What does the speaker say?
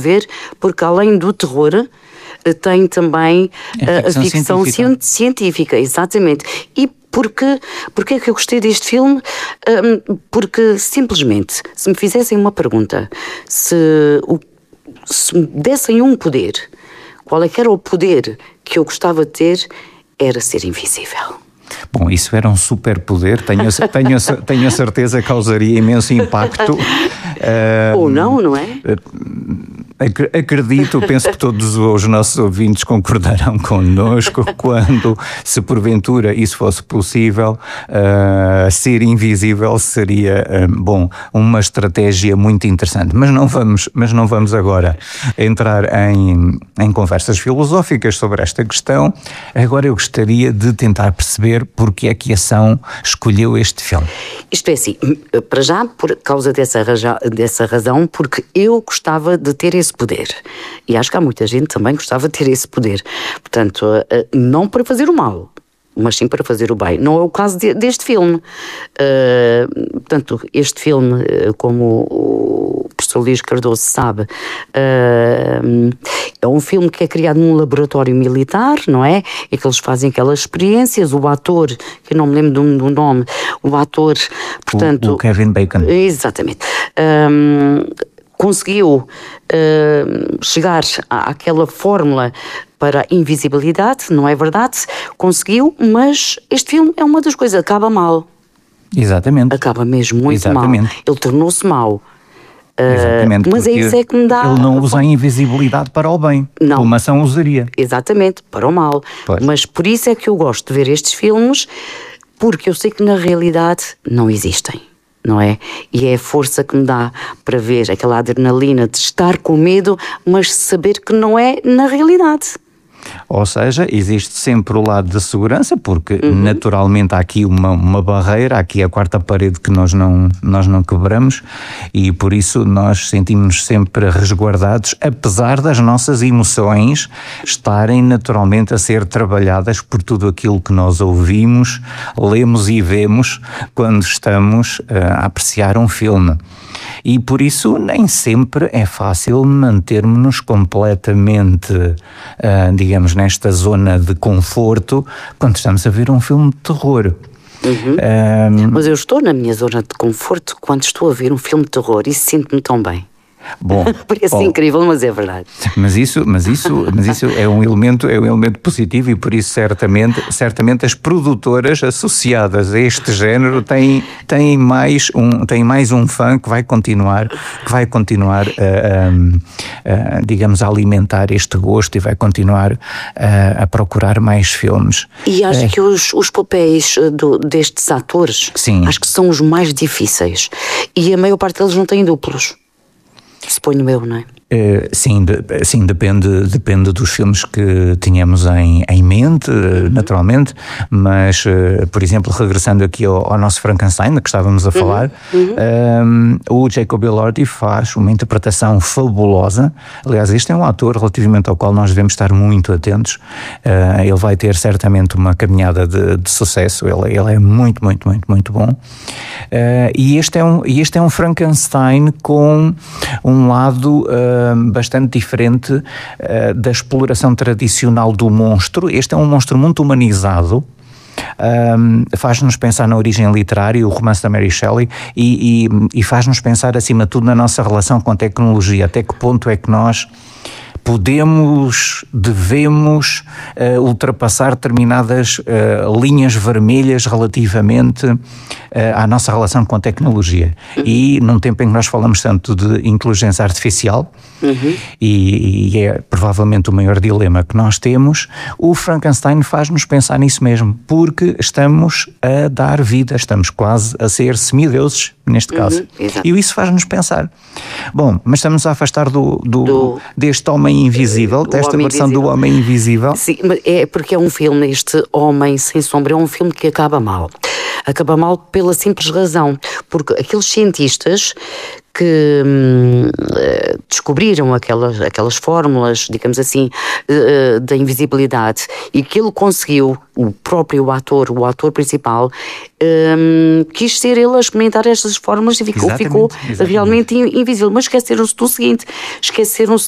de ver, porque além do terror, tem também a ficção científica, exatamente. E porque é que eu gostei deste filme? Porque simplesmente, se me fizessem uma pergunta, se me dessem um poder, qual é que era o poder que eu gostava de ter, era ser invisível. Bom, isso era um superpoder, tenho a certeza que causaria imenso impacto. Ou não é? Acredito, penso que todos os nossos ouvintes concordarão connosco quando, se porventura isso fosse possível, ser invisível seria, uma estratégia muito interessante. Mas não vamos agora entrar em conversas filosóficas sobre esta questão. Agora eu gostaria de tentar perceber porque é que a Ação escolheu este filme. Isto é assim, para já, por causa dessa razão, porque eu gostava de ter esse poder. E acho que há muita gente também gostava de ter esse poder. Portanto, não para fazer o mal, mas sim para fazer o bem. Não é o caso deste filme. Portanto, este filme, como o professor Luís Cardoso sabe, é um filme que é criado num laboratório militar, não é? E que eles fazem aquelas experiências. O ator, que eu não me lembro do nome, o ator, portanto... O Kevin Bacon. Exatamente. Conseguiu chegar àquela fórmula para a invisibilidade, não é verdade? Conseguiu, mas este filme é uma das coisas, acaba mal. Exatamente. Acaba mesmo muito mal. Ele tornou-se mau. Exatamente, mas é isso é que me dá... Ele não usa a invisibilidade para o bem, não. Como a Ação usaria. Exatamente, para o mal. Pois. Mas por isso é que eu gosto de ver estes filmes, porque eu sei que na realidade não existem. Não é? E é a força que me dá para ver aquela adrenalina de estar com medo, mas saber que não é na realidade. Ou seja, existe sempre o lado da segurança, porque naturalmente há aqui uma barreira, há aqui a quarta parede que nós não quebramos, e por isso nós sentimos-nos sempre resguardados, apesar das nossas emoções estarem naturalmente a ser trabalhadas por tudo aquilo que nós ouvimos, lemos e vemos quando estamos a apreciar um filme. E por isso nem sempre é fácil mantermos-nos completamente, digamos, nesta zona de conforto quando estamos a ver um filme de terror. Mas eu estou na minha zona de conforto quando estou a ver um filme de terror e sinto-me tão bem. Bom, parece incrível, mas é verdade. Mas isso é um elemento positivo, e por isso certamente as produtoras associadas a este género têm mais um fã que vai continuar digamos, a alimentar este gosto e vai continuar a procurar mais filmes. E acho que os papéis destes atores, sim, acho que são os mais difíceis, e a maior parte deles não têm duplos. Suponho eu, não é? Sim, depende dos filmes que tínhamos em mente, naturalmente, mas, por exemplo, regressando aqui ao nosso Frankenstein, que estávamos a falar, o Jacob Elordi faz uma interpretação fabulosa. Aliás, este é um ator relativamente ao qual nós devemos estar muito atentos. Ele vai ter certamente uma caminhada de sucesso. Ele é muito, muito, muito, muito bom. E este é um Frankenstein com um lado bastante diferente da exploração tradicional do monstro. Este é um monstro muito humanizado. Faz-nos pensar na origem literária, o romance da Mary Shelley, e faz-nos pensar, acima de tudo, na nossa relação com a tecnologia. Até que ponto é que nós devemos ultrapassar determinadas linhas vermelhas relativamente à nossa relação com a tecnologia. E num tempo em que nós falamos tanto de inteligência artificial, e é provavelmente o maior dilema que nós temos, o Frankenstein faz-nos pensar nisso mesmo, porque estamos a dar vida, estamos quase a ser semideuses, neste caso. E isso faz-nos pensar. Bom, mas estamos a afastar deste Homem Invisível, desta versão do Homem Invisível. Sim, é porque é um filme, este Homem Sem Sombra, é um filme que acaba mal. Acaba mal pela simples razão, porque aqueles cientistas que descobriram aquelas fórmulas, digamos assim, da invisibilidade, e que ele conseguiu, o próprio ator, o ator principal, quis ser ele a experimentar estas fórmulas e ficou realmente invisível. Mas esqueceram-se do seguinte, esqueceram-se